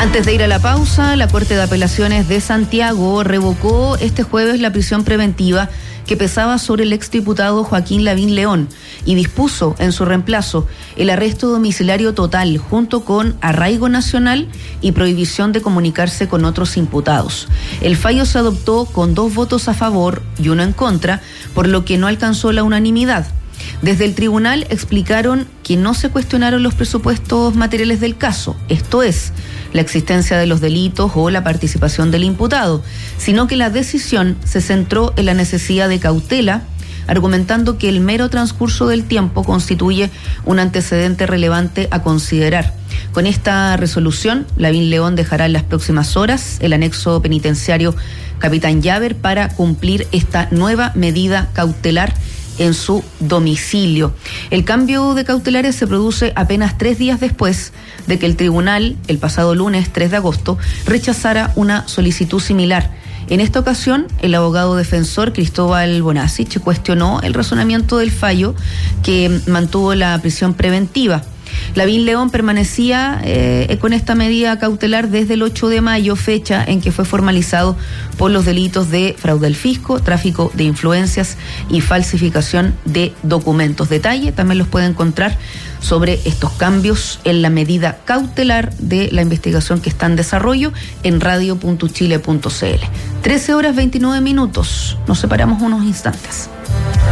Antes de ir a la pausa, la Corte de Apelaciones de Santiago revocó este jueves la prisión preventiva que pesaba sobre el exdiputado Joaquín Lavín León y dispuso en su reemplazo el arresto domiciliario total junto con arraigo nacional y prohibición de comunicarse con otros imputados. El fallo se adoptó con 2 votos a favor y 1 en contra, por lo que no alcanzó la unanimidad. Desde el tribunal explicaron que no se cuestionaron los presupuestos materiales del caso, esto es, la existencia de los delitos o la participación del imputado, sino que la decisión se centró en la necesidad de cautela, argumentando que el mero transcurso del tiempo constituye un antecedente relevante a considerar. Con esta resolución, Lavín León dejará en las próximas horas el anexo penitenciario Capitán Llaver para cumplir esta nueva medida cautelar en su domicilio. El cambio de cautelares se produce apenas 3 días después de que el tribunal, el pasado lunes 3 de agosto, rechazara una solicitud similar. En esta ocasión, el abogado defensor Cristóbal Bonasich cuestionó el razonamiento del fallo que mantuvo la prisión preventiva. Lavín León permanecía con esta medida cautelar desde el 8 de mayo, fecha en que fue formalizado por los delitos de fraude al fisco, tráfico de influencias y falsificación de documentos. Detalle también los puede encontrar sobre estos cambios en la medida cautelar de la investigación que está en desarrollo en radio.chile.cl. 13:29. Nos separamos unos instantes.